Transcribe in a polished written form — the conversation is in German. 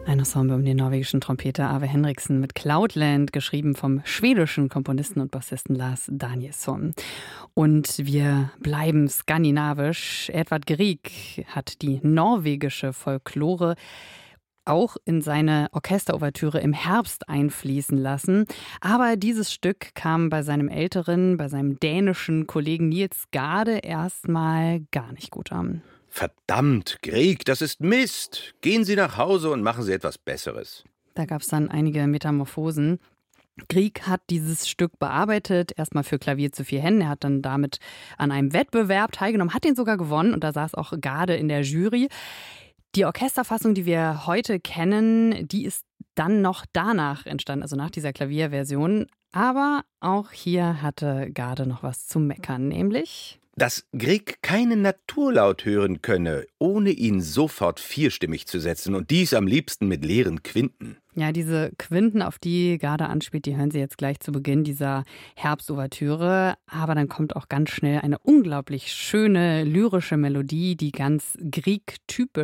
Ein Ensemble um den norwegischen Trompeter Ave Henriksen mit Cloudland, geschrieben vom schwedischen Komponisten und Bassisten Lars Danielsson. Und wir bleiben skandinavisch. Edvard Grieg hat die norwegische Folklore auch in seine Orchesterouvertüre im Herbst einfließen lassen. Aber dieses Stück kam bei seinem dänischen Kollegen Niels Gade erstmal gar nicht gut an. Verdammt, Grieg, das ist Mist. Gehen Sie nach Hause und machen Sie etwas Besseres. Da gab es dann einige Metamorphosen. Grieg hat dieses Stück bearbeitet, erstmal für Klavier zu 4 Händen. Er hat dann damit an einem Wettbewerb teilgenommen, hat den sogar gewonnen und da saß auch Gade in der Jury. Die Orchesterfassung, die wir heute kennen, die ist dann noch danach entstanden, also nach dieser Klavierversion. Aber auch hier hatte Gade noch was zu meckern, nämlich dass Grieg keinen Naturlaut hören könne, ohne ihn sofort vierstimmig zu setzen und dies am liebsten mit leeren Quinten. Ja, diese Quinten, auf die Gade anspielt, die hören Sie jetzt gleich zu Beginn dieser Herbstouvertüre. Aber dann kommt auch ganz schnell eine unglaublich schöne lyrische Melodie, die ganz Grieg-typisch